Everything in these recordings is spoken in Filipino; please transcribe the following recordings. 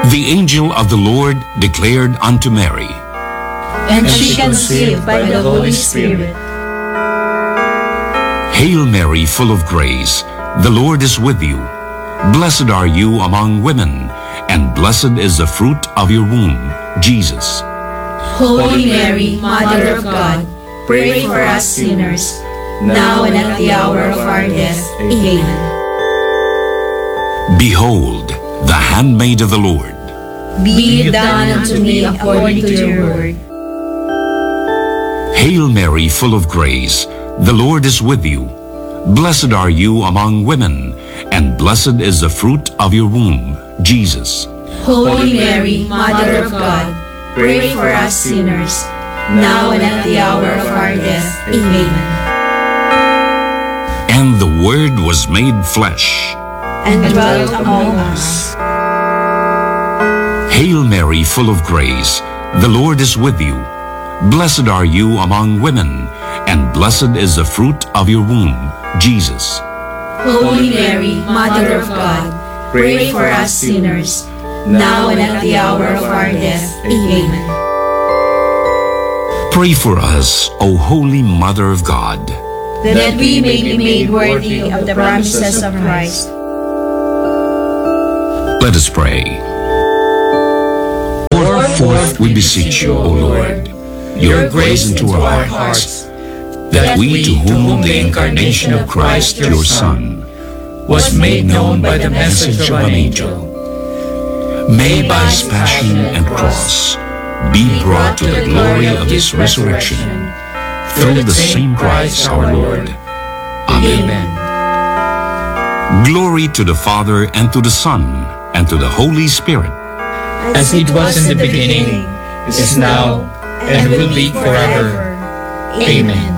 The angel of the Lord declared unto Mary, And she conceived by the Holy Spirit. Hail Mary, full of grace, the Lord is with you. Blessed are you among women, and blessed is the fruit of your womb, Jesus. Holy Mary, Mother of God, pray for us sinners, now and at the hour of our death. Amen. Behold, the handmaid of the Lord. Be it done unto me according to your word. Hail Mary, full of grace, the Lord is with you. Blessed are you among women, and blessed is the fruit of your womb, Jesus. Holy Mary, Mother of God, pray for us sinners, now and at the hour of our death. Amen. And the Word was made flesh, and dwelt among us. Hail Mary, full of grace, the Lord is with you. Blessed are you among women, and blessed is the fruit of your womb, Jesus. Holy Mary, Mother of God, pray for us sinners, now and at the hour of our death. Amen. Pray for us, O Holy Mother of God, that we may be made worthy of the promises of Christ. Let us pray. Pour forth, we beseech you, O Lord, your grace into our hearts, that we, to whom the incarnation of Christ, your Son, was made known by the message of an angel, may by his passion and cross be brought to the glory of his resurrection, through the same Christ our Lord. Amen. Glory to the Father, and to the Son, and to the Holy Spirit. As it was in the beginning, is now, and will be forever. Amen.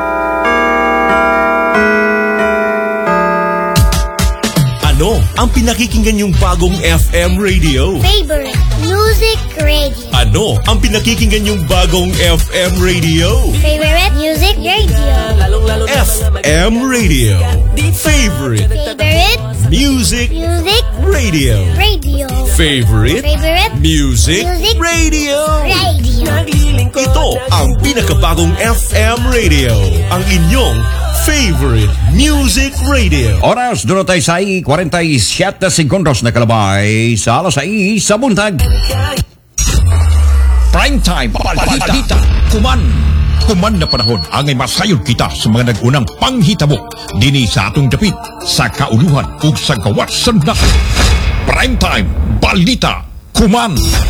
Ano ang pinakikinggan yung bagong FM radio? Favorite Music Radio. Ano ang pinakikinggan yung bagong FM radio? Favorite Music Radio. FM radio. Favorite Music Radio. Radio. Favorite Music Radio. Ito ang pinakabagong FM radio. Ang inyong favorite music radio. Oras, doon tayo sa 47 segundos na kalabay sa alas 6 sa buntag. Prime time, balita, kuman na panahon ang ay masayod kita sa mga nag-unang panghitabo dini sa atong dapit, sa kauluhan ug sa gawas sa nakan. Prime time, balita, kuman.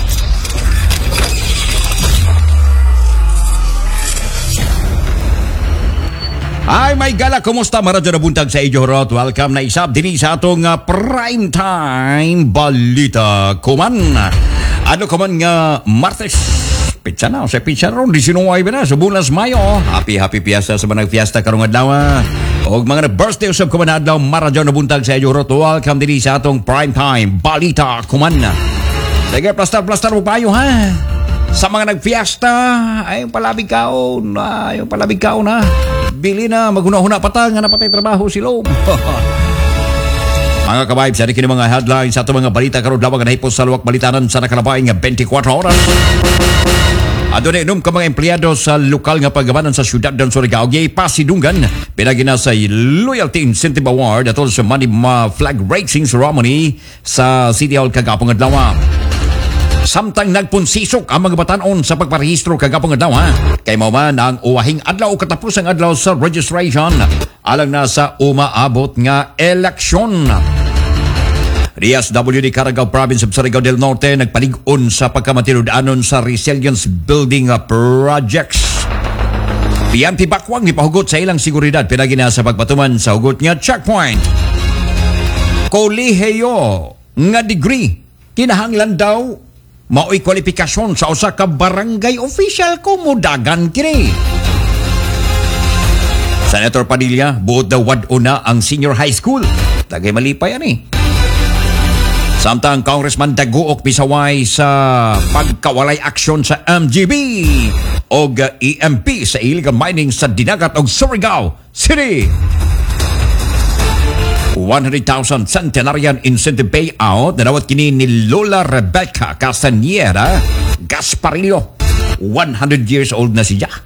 Ay, may gala, kumusta? Maradyo na buntag sa iyo, Rot. Welcome na isab din sa atong prime time balita kuman. Ano kuman nga Martes? Pizza na, sa pizza ron, di sinuway ba na sa bulas Mayo. Happy fiesta sa manang fiesta karong adlaw. O mga birthday usab kuman adlaw, maradyo na buntag sa iyo, Rot. Welcome din sa atong prime time balita kuman. Sige, plastar mo payo, ha? Sa mga nagfiesta, ay palabig kaon na. Bili na, maghuna-huna patang, nga napatay trabaho si Lob. Mga kabayb, sa kini mga headlines sa itong mga balita karon lawag na hipos sa luwak balitanan sa nakalabay nga 24 oras. Adunay inom ka mga empleyado sa lokal nga paggabanan sa syudad ng Surigao, gay pasidunggan, pinagina sa Loyalty Incentive Award atol sa money flag raising ceremony sa City Hall kagapong adlaw. Samtang nagpunsisok ang mga batanon sa pagparehistro kagapong adlaw, kay mao man ang uwahing adlaw o katapusang adlaw sa registration alang na sa umaabot nga eleksyon. Rias WD Caragao Province of Surigao del Norte nagpalig-on sa pagkamatinud-anon sa resilience building projects. PNP Bakwang ipahugot sa ilang seguridad pinagina sa pagpatuman sa hugot nga checkpoint. Kolehiyo nga degree kinahanglan daw mao'y kwalifikasyon sa usa ka barangay official kumudagan kini. Senator Padilla, buot daw wad-o na ang senior high school. Tagay malipay yan eh. Samtang Congressman Daguok pisaway sa pagkawalay aksyon sa MGB o EMP sa illegal mining sa Dinagat o Surigao City. 100,000 centenarian incentive payout na dawat kini ni Lola Rebecca Castañeda Gasparillo. 100 years old na siya.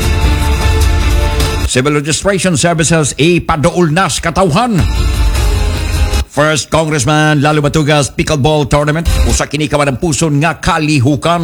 Civil Registration Services ipadool na sa katawhan. First Congressman Lalo Matugas Pickleball Tournament usa kini kawan puson nga kalihukan.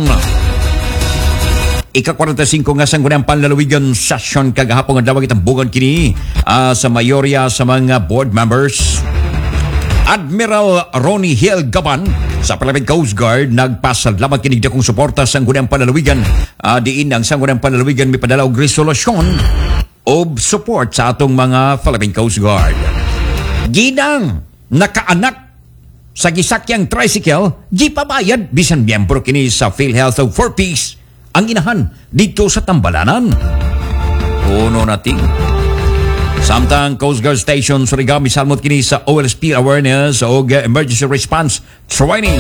Ika-45 nga sanggunang panlalawigan session kagahapon nga dawag itambugan kini sa mayorya sa mga board members. Admiral Ronnie Hill Gaban sa Philippine Coast Guard nagpasalamat kini dakong suporta sa sanggunang panlalawigan. Diin ang sanggunang panlalawigan may padala og resolusyon o support sa atong mga Philippine Coast Guard. Ginang nakaanak sa gisakyang tricycle, di pabayad bisan miyembro kini sa PhilHealth o 4Ps. Ang inahan dito sa Tambalanan. Puno natin. Samtang Coast Guard Station Surigao misalmot kini sa OLSP Awareness o Emergency Response Training.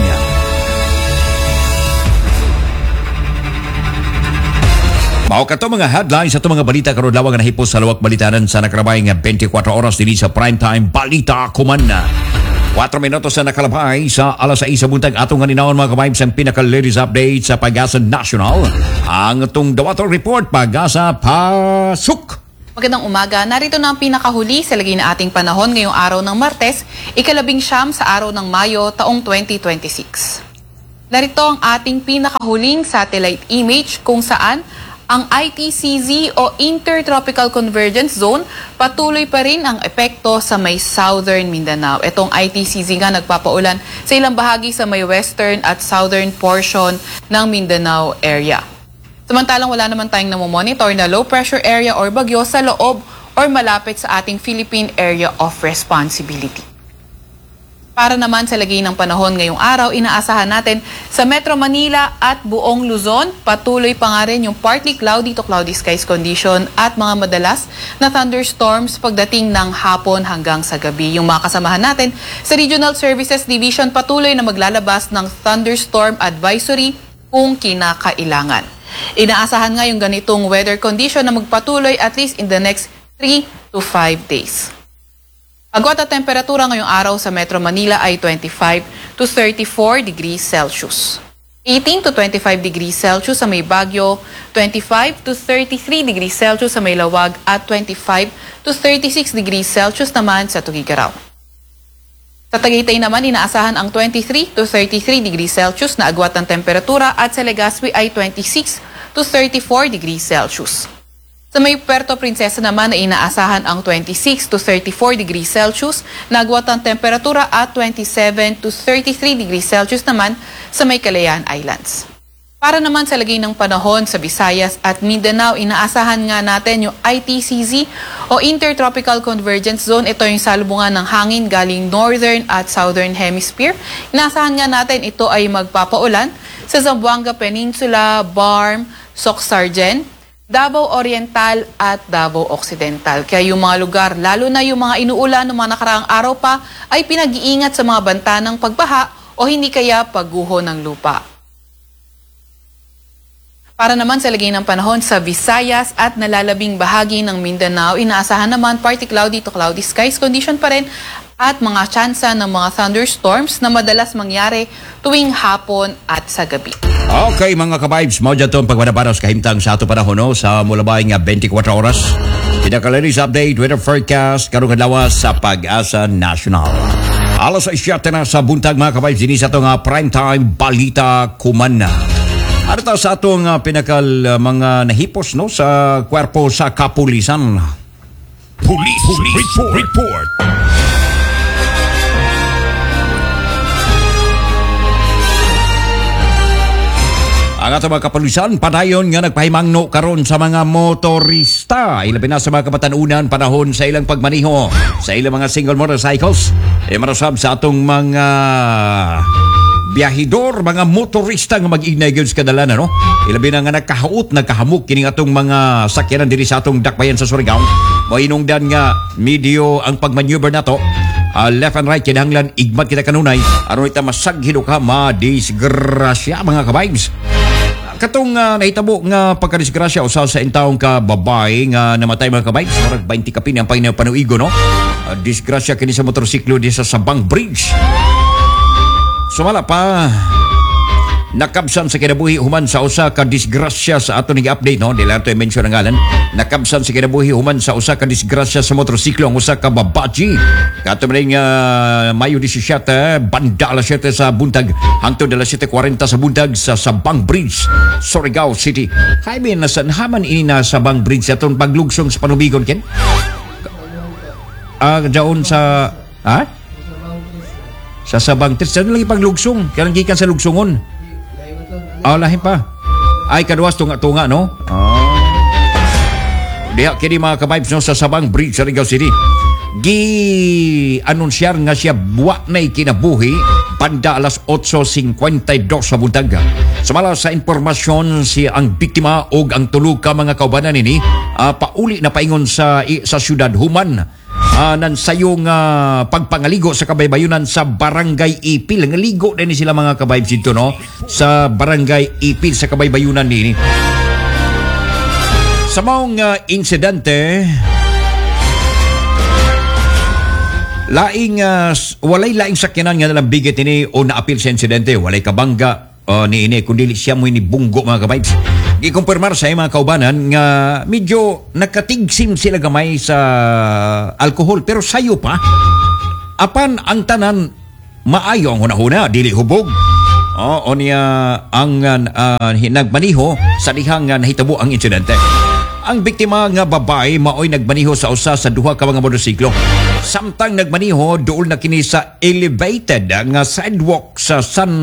Mao kato mga headlines sa mga balita karon lawag nga nahipos sa luwak balitanan sa nakalabay nga 24 oras dinhi sa Primetime Balita Kumana. 4 minutos na nakalabay sa alas 6 sa buntag atong ganinawon mga kabayb sa pinaka-latest update sa Pag-asa National. Ang itong Dawator Report, Pag-asa Pasuk. Magandang umaga. Narito na ang pinakahuli sa lagay na ating panahon ngayong araw ng Martes, ika-19 sa araw ng Mayo, taong 2026. Narito ang ating pinakahuling satellite image kung saan ang ITCZ o Intertropical Convergence Zone patuloy pa rin ang epekto sa may Southern Mindanao. Itong ITCZ nga nagpapaulan sa ilang bahagi sa may western at southern portion ng Mindanao area. Samantalang wala naman tayong namomonitor na low pressure area or bagyo sa loob or malapit sa ating Philippine Area of Responsibility. Para naman sa lagay ng panahon ngayong araw, inaasahan natin sa Metro Manila at buong Luzon, patuloy pa nga rin yung partly cloudy to cloudy skies condition at mga madalas na thunderstorms pagdating ng hapon hanggang sa gabi. Yung mga kasamahan natin sa Regional Services Division patuloy na maglalabas ng thunderstorm advisory kung kinakailangan. Inaasahan nga yung ganitong weather condition na magpatuloy at least in the next 3 to 5 days. Agwat at temperatura ngayong araw sa Metro Manila ay 25 to 34 degrees Celsius. 18 to 25 degrees Celsius sa may Baguio, 25 to 33 degrees Celsius sa may Lawag at 25 to 36 degrees Celsius naman sa Tugigaraw. Sa Tagaytay naman inaasahan ang 23 to 33 degrees Celsius na agwat ng temperatura at sa Legazpi ay 26 to 34 degrees Celsius. Sa may Puerto Princesa naman ay inaasahan ang 26 to 34 degrees Celsius na agwat ng temperatura at 27 to 33 degrees Celsius naman sa may Calayan Islands. Para naman sa lagay ng panahon sa Visayas at Mindanao, inaasahan nga natin yung ITCZ o Intertropical Convergence Zone. Ito yung salubungan ng hangin galing Northern at Southern Hemisphere. Inaasahan nga natin ito ay magpapaulan sa Zamboanga Peninsula, Barm, Soc-Sargen, Davao Oriental at Davao Occidental. Kaya yung mga lugar, lalo na yung mga inuulan ng mga nakaraang araw pa, ay pinag-iingat sa mga banta ng pagbaha o hindi kaya pagguho ng lupa. Para naman sa lagay ng panahon sa Visayas at nalalabing bahagi ng Mindanao, inaasahan naman partly cloudy to cloudy skies condition pa rin at mga tsansa ng mga thunderstorms na madalas mangyari tuwing hapon at sa gabi. Okay mga kabibes, mo dyan itong pagmanabaros kahimtang sa ato panahon no, sa mulabay nga 24 oras. Pinaka-latest update, weather forecast, karong adlaw sa Pag-asa National. Alas 7 na sa buntag mga kabibes, din sa itong Primetime Balita Kumana. Ano ito sa itong mga nahipos no, sa kwerpo sa kapulisan? Police Report. Ang ato mga kapulisan, padayon nga nagpahimangno karon sa mga motorista. Ilabi na sa mga kabatanunan panahon sa ilang pagmaniho, sa ilang mga single motorcycles. Marasab sa atong mga biyahidor, mga motorista nga mag-ignay gyud sa kadalan, no? Ilabi na nga nagkahamok kining atong mga sakyanan diri sa atong dakbayan sa Surigao. Moinungdan nga medyo ang pagmaneuver nato. Left and right kinahanglan igmat kita kanunay aron ita masaghilo ka madisgrasya mga kabibes. katong nahitabo nga pagkadisgrasya usa sa intawong ka babae nga namatay mga kabay, murag 20 kapin ang panuigo no. Disgrasya kini sa motorsiklo di sa Sabang Bridge. Sumala pa nakabsan sa kinabuhi human sa usa ka disgrasya sa ato ning update no, dili ato i-mention ang ngalan. Nakabsan sa kinabuhi human sa usa ka disgrasya sa motorsiklo ang usa ka babaji. Kato man Mayo 17, banda alas 7 sa buntag hangtod alas 7:40 sa buntag sa Sabang Bridge, Surigao City. Kay nasan haman ini na Sabang Bridge aton paglugsong sa panubigon ken. Daon sa sa Sabang Bridge sa lagi paglugsong, kaya gikan sa lugsongon. Lahi pa. Ay kaduwas tunga-tunga no. Diha kini mga kabibes no sa Sabang Bridge sa Surigao City. Gi-anunsyar nga siya buwa na kinabuhi banda alas 8:52 sa buntag. Sumala sa impormasyon si ang biktima og ang tulo ka mga kaubanan nini pauli na paingon sa syudad human nan sayong pagpangaligo sa kabaybayunan sa Barangay Ipil. Ngaligo din sila mga kabaybs dito no sa Barangay Ipil sa kabaybayunan nini. Sa maong insidente walay laing sakyanan nga nalang bigat ini o naapil sa insidente, walay kabangga ni ini kundi siya mo ini bunggo mga kabaybs. Gikumpirmar sa mga kaubanan nga medyo nakatigsim sila gamay sa alkohol pero sayo pa. Apan ang tanan maayo ang hunahuna, dili hubog. O niya ang nagmaniho sa dihang nahitabo ang insidente. Ang biktima nga babae maoy nagmaniho sa usa sa duha ka mga motorsiklo. Samtang nagmaniho dool na kini sa elevated nga sidewalk sa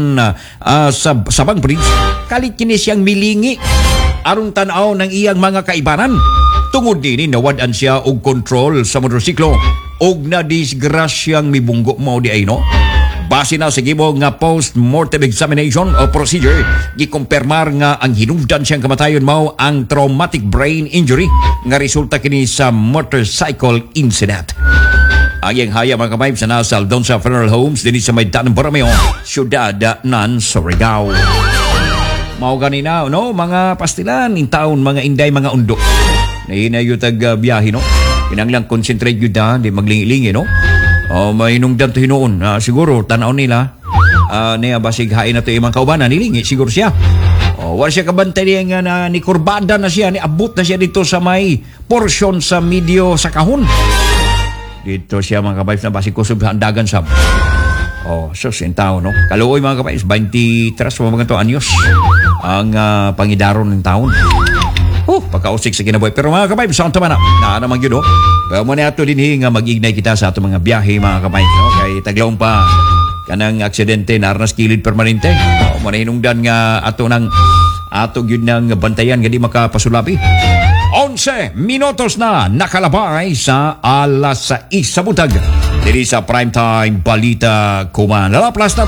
Sabang Bridge, kalit kini siyang milingi aron tan-aw ng iyang mga kaibanan. Tungod din nawad-an siya og control sa motorsiklo og na disgrasyang mibunggo mao di ay no. Base na sa gibog nga post-mortem examination o procedure, gikumpirmar nga ang hinungdan siyang kamatayon mao ang traumatic brain injury nga resulta kini sa motorcycle incident. Ang haya mga kabayb sa nasal doon sa funeral homes din sa may Tanang Borromeo, siyudad ng Surigao. Mao ganina no mga pastilan in taon mga inday mga undo. Nahinayo tag biyahe no. Kinanglang concentrate yun di maglingi-lingi no. May hinungdan to hinoon. Siguro tanaw nila niya basig hain na to yung mga kaubanan nilingi siguro siya. Wala siya kabantay niya nga ni kurbada na siya, ni abot na siya dito sa may portion sa medio sa kahon. Dito siya mga kabayos na basig kusog sa andagan sab. Sus yung tao no. Kaluoy mga kabayos 23 mga to anyos ang pangidaron ng taon. Pagkausik sa kinabuhi. Pero mga kabay, saan naman na naman yun, no? Pero muna ito din nga mag-ignay kita sa ato mga biyahe, mga kabay, no? Kay taglaong pa kanang aksidente na arnas kilid permanente. Muna hinungdan nga ato yun ng bantayan nga di makapasulapi. 11 minutos na nakalabay sa alas 6 sa buntag. Dili sa primetime balita kuman. Plaster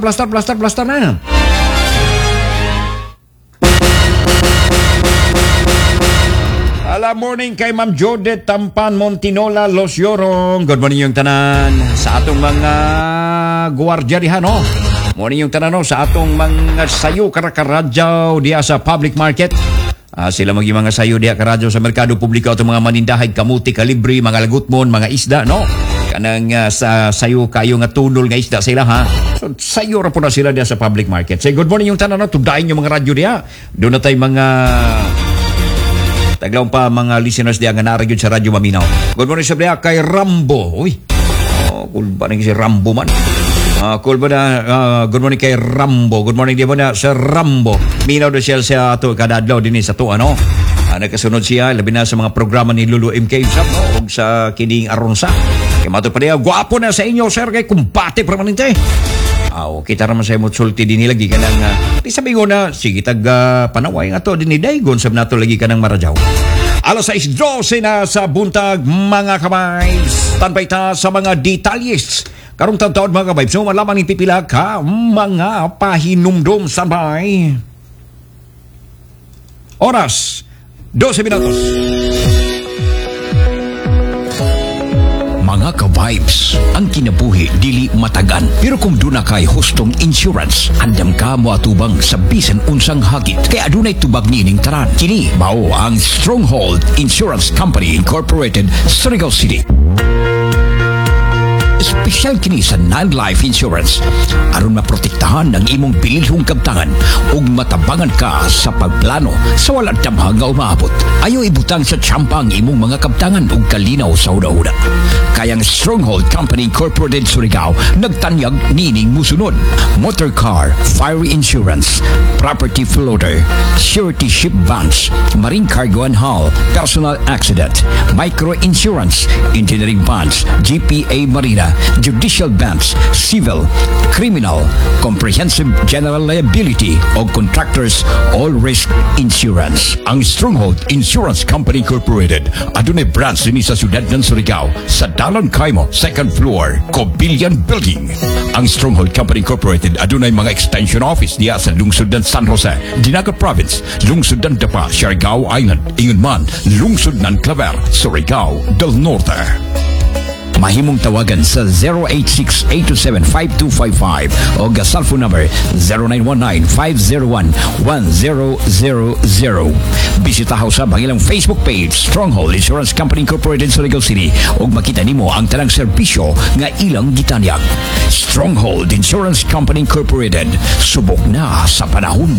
na. Morning kay Ma'am Jodette Tampan Montinola Los Yorong. Good morning yung tanan sa atong mga guwardiya diha no. Morning yung tanan no sa atong mga sayo karakaradyaw diha sa public market. Sila magi mga sayo diha karadyaw sa merkado publiko atong mga manindahay kamuti kalibre, mga lagutmon, mga isda no. Kanang sa sayo kayo nga tunol nga isda sila ha. So sayo ra po na sila diha sa public market. Say good morning yung tanan no. Tudayin yung mga radyo diha. Doon na tay mga taglaw pa mga listeners diya nga naragyon sa Radyo Maminaw. Good morning sa diya kay Rambo. Uy. Cool ba na si Rambo man? Cool ba na? Good morning kay Rambo. Good morning diya ba na sa Rambo. Minaw na siya sa ato kadadlaw din sa to ano. Nagkasunod siya labi na sa mga programa ni Lulu MK Usap no? O sa kining Aronsa. Kaya mato pa diya, gwapo na sa inyo sir kay kumbate permanente. Kita naman sa imot sulti din lagi ka ng di sabi ko na sige tag panaway nga to din ni Daygon sab nato lagi ka ng Marajaw. Alas 6:12 na sa buntag mga kabay. Tanbay ta sa mga detalyes. Karong taon mga kabay. So malaman ni pipila ka mga pahinumdum sabay. Oras 12 minutos. Mga mga ka-vibes. Ang kinabuhi dili matagan. Pero kung duna kay hustong insurance, andam ka mo atubang sa bisan unsang hagit. Kaya adunay tubag nining taran. Kini mao ang Stronghold Insurance Company Incorporated, Surigao City. Espesyal kini sa non-life insurance aron maprotektahan ang imong bililhong kabtangan ug matabangan ka sa pagplano sa walang damhang nga umaabot. Ayaw ibutang sa tsampa ang imong mga kabtangan ug kalinaw sa huda-huda. Kayang Stronghold Company Incorporated Surigao nagtanyag nining musunod: motor car, fire insurance, property floater, surety ship bonds, marine cargo and hull, personal accident, micro insurance, engineering bonds, GPA Marina, judicial bonds, civil, criminal, comprehensive general liability o contractors all risk insurance. Ang Stronghold Insurance Company Incorporated adunay branch dinhi sa siyudad ng Surigao sa Dalan Kaimo, 2nd floor, Cobillian Building. Ang Stronghold Company Incorporated adunay mga extension office diya sa lungsod ng San Jose, Dinagat Province, lungsod ng Dapa, Siargao Island, ingon man lungsod ng Claver, Surigao del Norte. Mahimong tawagan sa 086-827-5255 o cellphone number 0919-501-1000. Bisitahaw sa bangilang Facebook page Stronghold Insurance Company Incorporated sa Surigao City o makita nimo ang tanang serbisyo nga ilang gitanyag. Stronghold Insurance Company Incorporated, subok na sa panahon.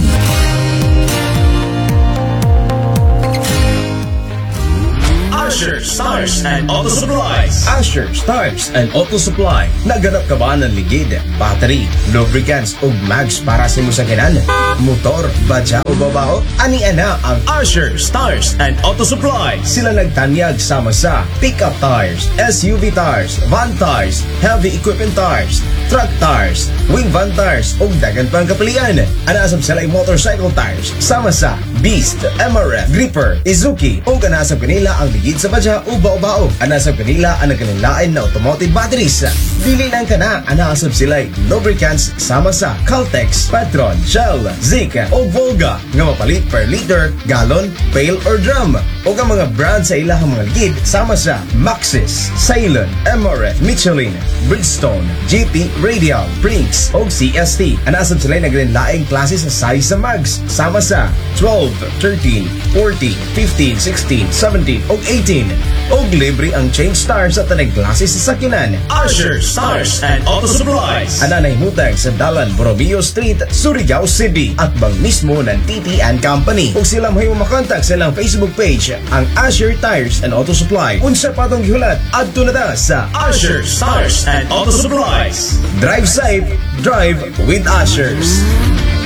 Asher Stars and Auto Supplies. Asher Stars and Auto Supply. Naganap ka ba ng ligid, battery, lubricants o mags para sa imo sakyanan, motor, badya o babaho? Ani-ana ang Asher Stars and Auto Supply. Sila nagtanyag sama sa pickup tires, SUV tires, van tires, heavy equipment tires, truck tires, wing van tires o dagan pang kapilian. Anasab sila ay motorcycle tires sama sa Beast, MRF, Gripper, Izuki o kanasab kanila ang ligid sa badya o bao-bao. Anasab kanila ang nagkanilain na automotive batteries. Dili lang ka na, anasab sila lubricants sama sa Caltex, Petron, Shell, Zika o Volga nga mapalit per liter, gallon, pail or drum. O ang mga brand sa ilahang mga ligid sama sa Maxxis, Ceylon, MRF, Michelin, Bridgestone, GP, Radial, Brinks o CST. Anasab sila nagkanilaing klase sa size sa mags sama sa 12, 13, 14, 15, 16, 17 o 18. O libre ang change stars at tanay klase sa sakinan. Asher Stars and Auto Supplies. Ananay mutag sa Dalan Borromeo Street, Surigao City at bang mismo ng TT and Company. Kung sila may makontak sa ilang Facebook page, ang Asher Tires and Auto Supply. Unsa patong gihulat adto na ta sa Asher Stars and Auto Supplies. Drive safe, drive with Ashers.